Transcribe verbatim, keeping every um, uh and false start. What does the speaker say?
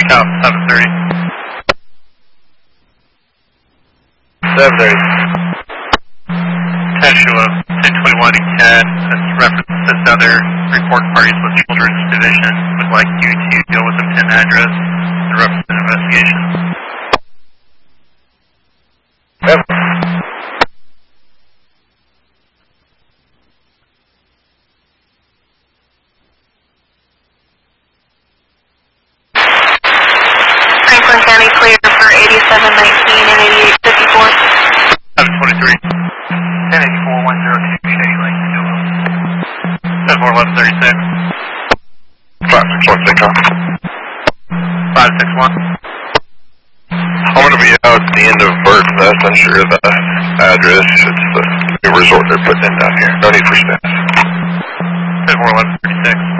South, seven thirty. seven thirty. Potential of ten twenty-one and ten. That's reference to this other report parties with Children's Division. Would like you to deal with the ten address and reference an investigation. Yep. Franklin County clear for eighty-seven nineteen and eighty-eight fifty-four. seven twenty-three. ten eighty-four one zero two, Shady Lake, Stillwell. seven four eleven thirty-six. five six one six, huh? five six one. I'm going to be out at the end of Burke. That's unsure of the address. It's the new resort they're putting in down here. No need for staff. seven four eleven thirty-six.